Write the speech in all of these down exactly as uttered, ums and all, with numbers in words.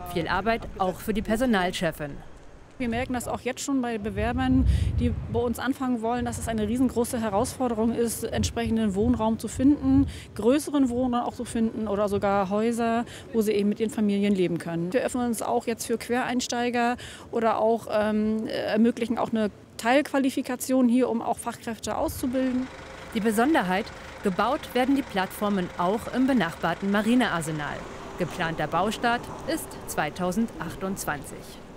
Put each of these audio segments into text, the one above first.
Viel Arbeit auch für die Personalchefin. Wir merken das auch jetzt schon bei Bewerbern, die bei uns anfangen wollen, dass es eine riesengroße Herausforderung ist, entsprechenden Wohnraum zu finden, größeren Wohnraum auch zu finden oder sogar Häuser, wo sie eben mit ihren Familien leben können. Wir öffnen uns auch jetzt für Quereinsteiger oder auch ähm, ermöglichen auch eine Teilqualifikation hier, um auch Fachkräfte auszubilden. Die Besonderheit, gebaut werden die Plattformen auch im benachbarten Marinearsenal. Geplanter Baustart ist zweitausendachtundzwanzig.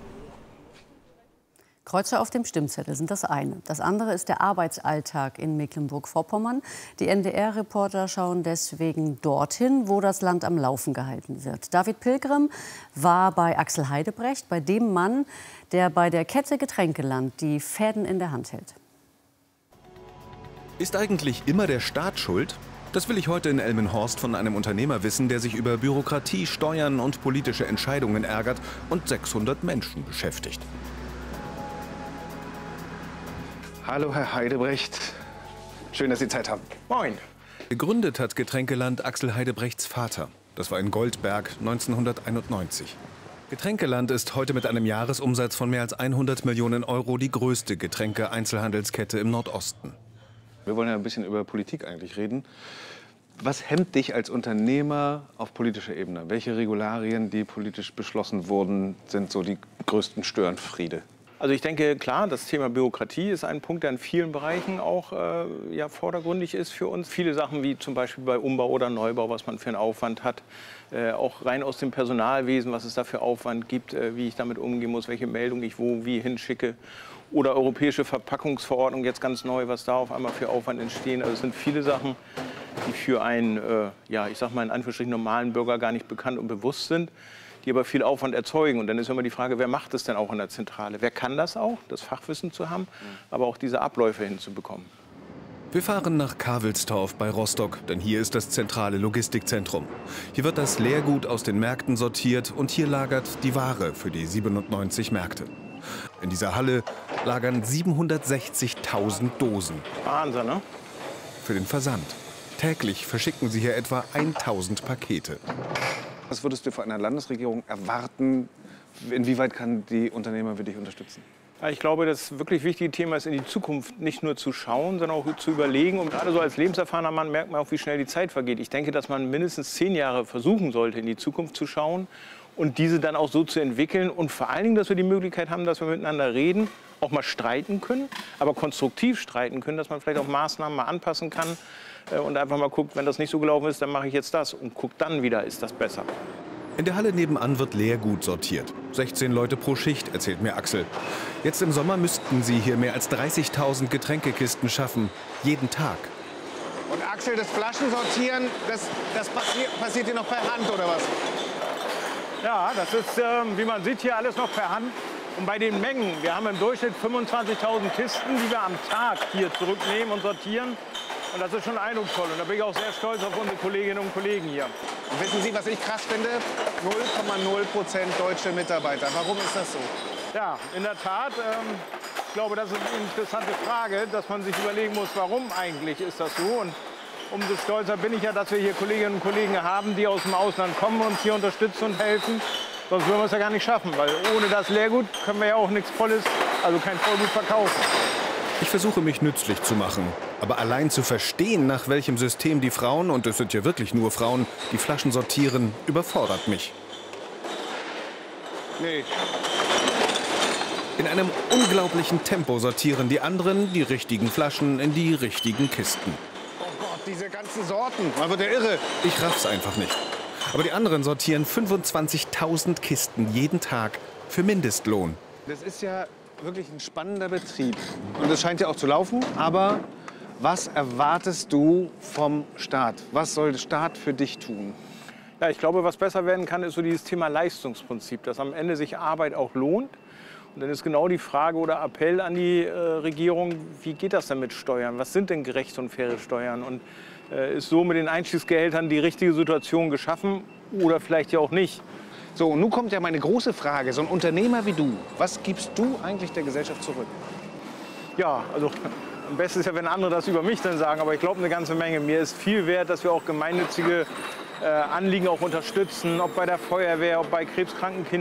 Kreuze auf dem Stimmzettel sind das eine. Das andere ist der Arbeitsalltag in Mecklenburg-Vorpommern. Die N D R-Reporter schauen deswegen dorthin, wo das Land am Laufen gehalten wird. David Pilgrim war bei Axel Heidebrecht, bei dem Mann, der bei der Kette Getränkeland die Fäden in der Hand hält. Ist eigentlich immer der Staat schuld? Das will ich heute in Elmenhorst von einem Unternehmer wissen, der sich über Bürokratie, Steuern und politische Entscheidungen ärgert und sechshundert Menschen beschäftigt. Hallo, Herr Heidebrecht. Schön, dass Sie Zeit haben. Moin. Gegründet hat Getränkeland Axel Heidebrechts Vater. Das war in Goldberg neunzehnhunderteinundneunzig. Getränkeland ist heute mit einem Jahresumsatz von mehr als hundert Millionen Euro die größte Getränke-Einzelhandelskette im Nordosten. Wir wollen ja ein bisschen über Politik eigentlich reden. Was hemmt dich als Unternehmer auf politischer Ebene? Welche Regularien, die politisch beschlossen wurden, sind so die größten Störenfriede? Also ich denke, klar, das Thema Bürokratie ist ein Punkt, der in vielen Bereichen auch äh, ja, vordergründig ist für uns. Viele Sachen wie zum Beispiel bei Umbau oder Neubau, was man für einen Aufwand hat. Äh, auch rein aus dem Personalwesen, was es da für Aufwand gibt, äh, wie ich damit umgehen muss, welche Meldung ich wo, wie hinschicke. Oder europäische Verpackungsverordnung, jetzt ganz neu, was da auf einmal für Aufwand entstehen. Also es sind viele Sachen, die für einen, äh, ja, ich sag mal in Anführungsstrichen normalen Bürger gar nicht bekannt und bewusst sind, die aber viel Aufwand erzeugen. Und dann ist immer die Frage, wer macht es denn auch in der Zentrale? Wer kann das auch, das Fachwissen zu haben, aber auch diese Abläufe hinzubekommen? Wir fahren nach Kavelstorf bei Rostock, denn hier ist das zentrale Logistikzentrum. Hier wird das Leergut aus den Märkten sortiert und hier lagert die Ware für die siebenundneunzig Märkte. In dieser Halle lagern siebenhundertsechzigtausend Dosen. Wahnsinn, ne? Für den Versand. Täglich verschicken sie hier etwa tausend Pakete. Was würdest du von einer Landesregierung erwarten? Inwieweit kann die Unternehmer für dich unterstützen? Ja, ich glaube, das wirklich wichtige Thema ist, in die Zukunft nicht nur zu schauen, sondern auch zu überlegen. Und gerade so als lebenserfahrener Mann merkt man auch, wie schnell die Zeit vergeht. Ich denke, dass man mindestens zehn Jahre versuchen sollte, in die Zukunft zu schauen und diese dann auch so zu entwickeln. Und vor allen Dingen, dass wir die Möglichkeit haben, dass wir miteinander reden, auch mal streiten können, aber konstruktiv streiten können, dass man vielleicht auch Maßnahmen mal anpassen kann und einfach mal guckt, wenn das nicht so gelaufen ist, dann mache ich jetzt das und guckt dann wieder, ist das besser. In der Halle nebenan wird Leergut sortiert. sechzehn Leute pro Schicht, erzählt mir Axel. Jetzt im Sommer müssten sie hier mehr als dreißigtausend Getränkekisten schaffen. Jeden Tag. Und Axel, das Flaschensortieren, das, das passiert, passiert hier noch per Hand, oder was? Ja, das ist, äh, wie man sieht, hier alles noch per Hand. Und bei den Mengen, wir haben im Durchschnitt fünfundzwanzigtausend Kisten, die wir am Tag hier zurücknehmen und sortieren. Und das ist schon eindrucksvoll. Und da bin ich auch sehr stolz auf unsere Kolleginnen und Kollegen hier. Und wissen Sie, was ich krass finde? null Komma null Prozent deutsche Mitarbeiter. Warum ist das so? Ja, in der Tat. Ähm, ich glaube, das ist eine interessante Frage, dass man sich überlegen muss, warum eigentlich ist das so. Und umso stolzer bin ich ja, dass wir hier Kolleginnen und Kollegen haben, die aus dem Ausland kommen und hier unterstützen und helfen. Sonst würden wir es ja gar nicht schaffen, weil ohne das Leergut können wir ja auch nichts Volles, also kein Vollgut verkaufen. Ich versuche mich nützlich zu machen. Aber allein zu verstehen, nach welchem System die Frauen, und es sind ja wirklich nur Frauen, die Flaschen sortieren, überfordert mich. Nee. In einem unglaublichen Tempo sortieren die anderen die richtigen Flaschen in die richtigen Kisten. Oh Gott, diese ganzen Sorten. Man wird ja irre. Ich raff's einfach nicht. Aber die anderen sortieren fünfundzwanzigtausend Kisten jeden Tag für Mindestlohn. Das ist ja wirklich ein spannender Betrieb. Und es scheint ja auch zu laufen. Aber was erwartest du vom Staat? Was soll der Staat für dich tun? Ja, ich glaube, was besser werden kann, ist so dieses Thema Leistungsprinzip, dass am Ende sich Arbeit auch lohnt. Und dann ist genau die Frage oder Appell an die äh, Regierung, wie geht das denn mit Steuern? Was sind denn gerechte und faire Steuern? Und äh, ist so mit den Einstiegsgehältern die richtige Situation geschaffen oder vielleicht ja auch nicht? So, und nun kommt ja meine große Frage. So ein Unternehmer wie du, was gibst du eigentlich der Gesellschaft zurück? Ja, also am besten ist ja, wenn andere das über mich dann sagen, aber ich glaube eine ganze Menge. Mir ist viel wert, dass wir auch gemeinnützige äh, Anliegen auch unterstützen, ob bei der Feuerwehr, ob bei krebskranken Kindern.